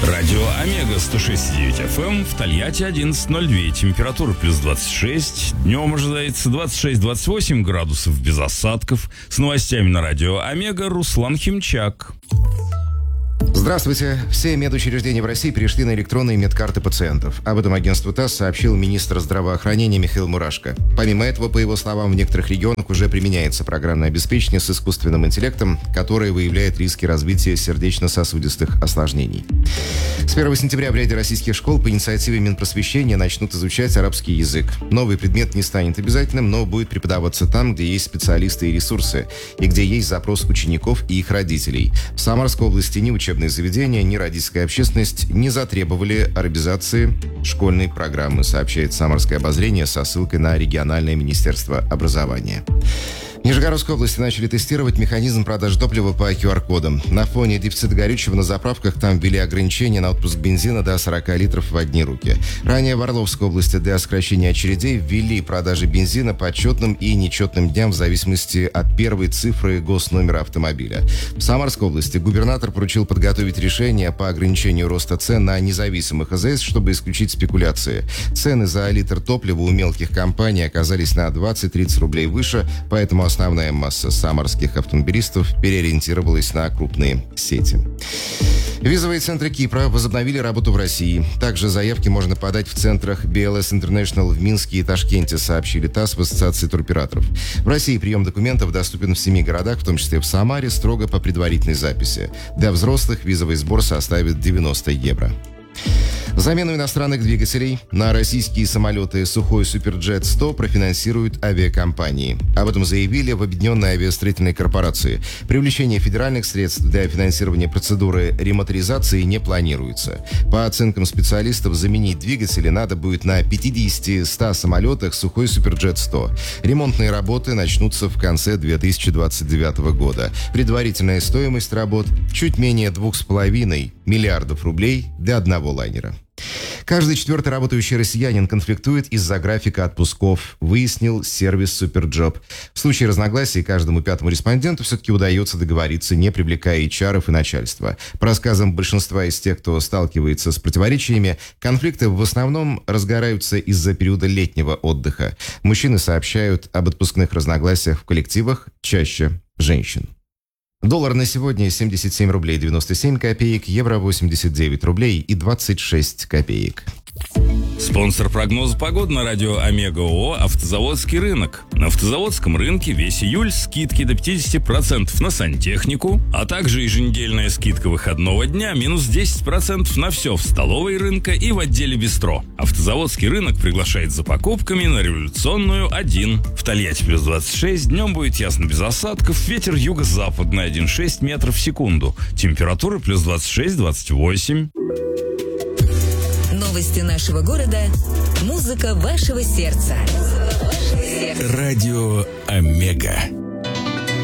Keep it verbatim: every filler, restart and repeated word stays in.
Радио Омега сто шесть и девять эф эм, в Тольятти одиннадцать ноль два, температура плюс двадцать шесть, днем ожидается двадцать шесть - двадцать восемь градусов без осадков. С новостями на Радио Омега Руслан Химчак. Здравствуйте. Все медучреждения в России перешли на электронные медкарты пациентов. Об этом агентству ТАСС сообщил министр здравоохранения Михаил Мурашко. Помимо этого, по его словам, в некоторых регионах уже применяется программное обеспечение с искусственным интеллектом, которое выявляет риски развития сердечно-сосудистых осложнений. С первого сентября в ряде российских школ по инициативе Минпросвещения начнут изучать арабский язык. Новый предмет не станет обязательным, но будет преподаваться там, где есть специалисты и ресурсы, и где есть запрос учеников и их родителей. В Самарской области ни учебные заведения, ни родительская общественность не затребовали арабизации школьной программы, сообщает «Самарское обозрение» со ссылкой на региональное министерство образования. В Нижегородской области начали тестировать механизм продаж топлива по ку ар кодам. На фоне дефицита горючего на заправках там ввели ограничения на отпуск бензина до сорок литров в одни руки. Ранее в Орловской области для сокращения очередей ввели продажи бензина по четным и нечетным дням в зависимости от первой цифры госномера автомобиля. В Самарской области губернатор поручил подготовить решение по ограничению роста цен на независимых а зэ эс, чтобы исключить спекуляции. Цены за литр топлива у мелких компаний оказались на двадцать-тридцать рублей выше, поэтому основная масса самарских автомобилистов переориентировалась на крупные сети. Визовые центры Кипра возобновили работу в России. Также заявки можно подать в центрах би эл эс International в Минске и Ташкенте, сообщили ТАСС в Ассоциации туроператоров. В России прием документов доступен в семи городах, в том числе в Самаре, строго по предварительной записи. Для взрослых визовый сбор составит девяносто евро. Замену иностранных двигателей на российские самолеты «Сухой Суперджет сто» профинансируют авиакомпании. Об этом заявили в Объединенной авиастроительной корпорации. Привлечение федеральных средств для финансирования процедуры ремоторизации не планируется. По оценкам специалистов, заменить двигатели надо будет на пятидесяти-ста самолетах «Сухой Суперджет сто». Ремонтные работы начнутся в конце две тысячи двадцать девятого года. Предварительная стоимость работ чуть менее двух с половиной миллиардов рублей для одного лайнера. Каждый четвертый работающий россиянин конфликтует из-за графика отпусков, выяснил сервис Суперджоп. В случае разногласий каждому пятому респонденту все-таки удается договориться, не привлекая эйч ар-ов и начальства. По рассказам большинства из тех, кто сталкивается с противоречиями, конфликты в основном разгораются из-за периода летнего отдыха. Мужчины сообщают об отпускных разногласиях в коллективах чаще женщин. Доллар на сегодня семьдесят семь рублей девяносто семь копеек, евро восемьдесят девять рублей и двадцать шесть копеек. Спонсор прогноза погоды на радио Омега ООО «Автозаводский рынок». На автозаводском рынке весь июль скидки до пятидесяти процентов на сантехнику, а также еженедельная скидка выходного дня минус десять процентов на все в столовой рынка и в отделе бистро. Автозаводский рынок приглашает за покупками на Революционную один. В Тольятти плюс двадцать шесть, днем будет ясно без осадков, ветер юго-западный один целых шесть десятых метров в секунду. Температура плюс двадцать шесть - двадцать восемь. Новости нашего города. Музыка вашего сердца. Радио Омега.